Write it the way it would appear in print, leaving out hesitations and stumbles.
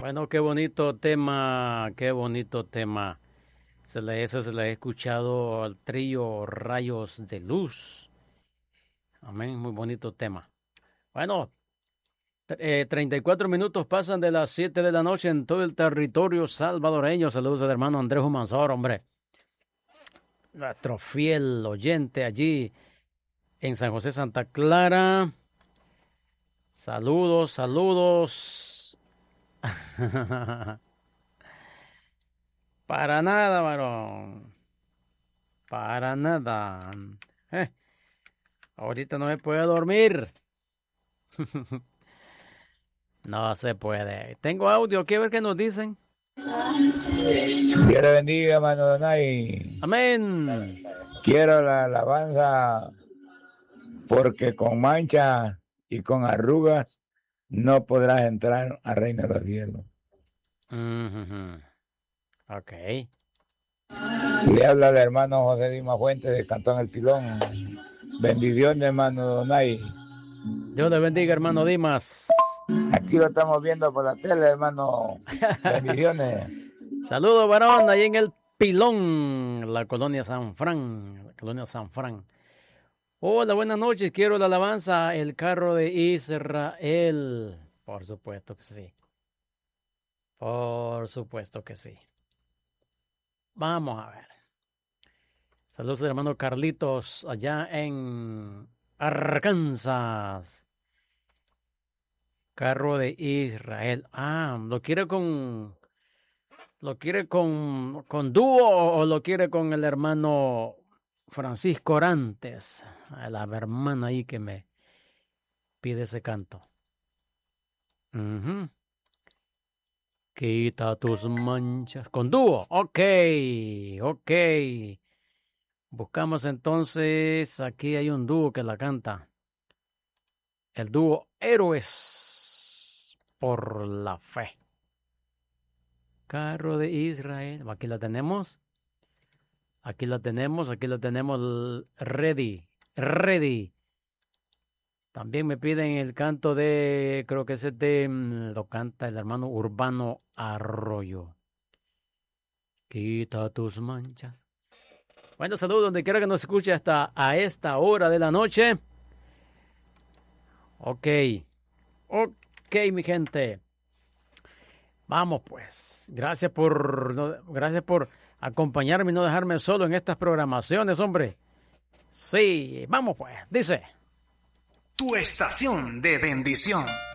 Bueno, qué bonito tema, qué bonito tema. Eso se le he escuchado al trío Rayos de Luz. Amén, muy bonito tema. Bueno, 34 minutos pasan de las 7 de la noche en todo el territorio salvadoreño. Saludos al hermano Andrés Humansor, hombre. Nuestro fiel oyente allí en San José, Santa Clara. Saludos, saludos. Para nada, varón. Para nada. Ahorita no me puedo dormir. No se puede. Tengo audio. ¿Qué ver qué nos dicen? Dios le bendiga, hermano Donay. Amén. Quiero la alabanza porque con mancha y con arrugas no podrás entrar al reino de los cielos. Ok. Le habla el hermano José Dimas Fuentes del Cantón El Pilón. Bendiciones, hermano Donay. Dios le bendiga, hermano Dimas. Aquí lo estamos viendo por la tele, hermano. Bendiciones. Saludos, varón, ahí en El Pilón, la colonia San Fran. Hola, buenas noches. Quiero la alabanza, el carro de Israel. Por supuesto que sí. Por supuesto que sí. Vamos a ver. Saludos, hermano Carlitos, allá en Arkansas. Carro de Israel. ¿Lo quiere con dúo o lo quiere con el hermano Francisco Orantes? La hermana ahí que me pide ese canto. Quita tus manchas. Con dúo. Ok. Buscamos entonces. Aquí hay un dúo que la canta. El dúo Héroes por la Fe. Carro de Israel. Aquí la tenemos. Ready. También me piden el canto de, creo que ese lo canta el hermano Urbano Arroyo. Quita tus manchas. Bueno, saludos donde quiera que nos escuche hasta a esta hora de la noche. Ok, mi gente. Vamos pues. Gracias por acompañarme y no dejarme solo en estas programaciones, hombre. Sí, vamos pues. Dice. Tu estación de bendición.